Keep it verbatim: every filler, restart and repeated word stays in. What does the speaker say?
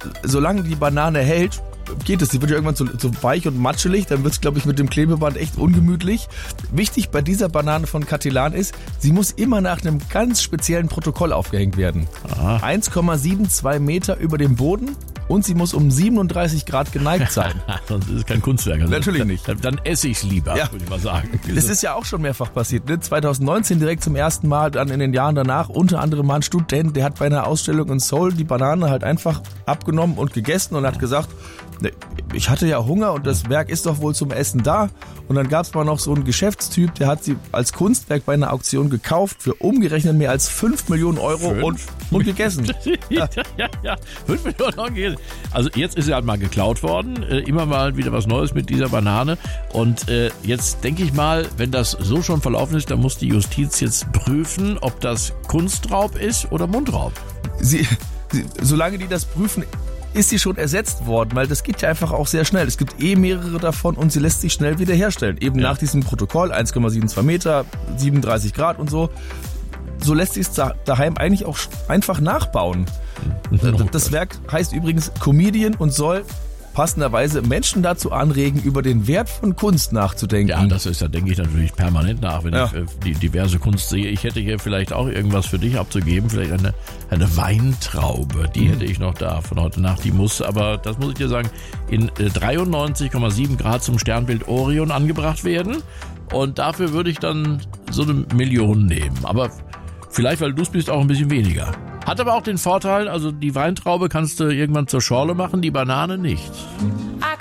solange die Banane hält, geht es. Sie wird ja irgendwann so, so weich und matschelig, dann wird es, glaube ich, mit dem Klebeband echt ungemütlich. Wichtig bei dieser Banane von Cattelan ist, sie muss immer nach einem ganz speziellen Protokoll aufgehängt werden. Aha. eins Komma zweiundsiebzig Meter über dem Boden und sie muss um siebenunddreißig Grad geneigt sein. Sonst ist es kein Kunstwerk. Also Natürlich nicht. Dann, dann esse ich es lieber, ja. würde ich mal sagen. Das ist ja auch schon mehrfach passiert. Ne? zwanzig neunzehn direkt zum ersten Mal, dann in den Jahren danach, unter anderem mal ein Student, der hat bei einer Ausstellung in Seoul die Banane halt einfach abgenommen und gegessen und hat gesagt, ich hatte ja Hunger und das Werk ist doch wohl zum Essen da. Und dann gab es mal noch so einen Geschäftstyp, der hat sie als Kunstwerk bei einer Auktion gekauft für umgerechnet mehr als fünf Millionen Euro und, und gegessen. ja, ja, ja. fünf Millionen Euro gegessen. Also jetzt ist sie halt mal geklaut worden. Äh, immer mal wieder was Neues mit dieser Banane. Und äh, jetzt denke ich mal, wenn das so schon verlaufen ist, dann muss die Justiz jetzt prüfen, ob das Kunstraub ist oder Mundraub. Sie, sie, solange die das prüfen, ist sie schon ersetzt worden, weil das geht ja einfach auch sehr schnell. Es gibt eh mehrere davon und sie lässt sich schnell wiederherstellen. Eben ja. nach diesem Protokoll, eins Komma zweiundsiebzig Meter, siebenunddreißig Grad und so. So lässt sich es daheim eigentlich auch einfach nachbauen. Das Werk heißt übrigens Comedian und soll passenderweise Menschen dazu anregen, über den Wert von Kunst nachzudenken. Ja, das ist, da denke ich natürlich permanent nach, wenn ja. ich äh, die diverse Kunst sehe. Ich hätte hier vielleicht auch irgendwas für dich abzugeben, vielleicht eine, eine Weintraube, die mhm. hätte ich noch da von heute Nacht. Die muss, aber das muss ich dir sagen, in äh, dreiundneunzig Komma sieben Grad zum Sternbild Orion angebracht werden und dafür würde ich dann so eine Million nehmen. Aber vielleicht, weil du es bist, auch ein bisschen weniger. Hat aber auch den Vorteil, also die Weintraube kannst du irgendwann zur Schorle machen, die Banane nicht.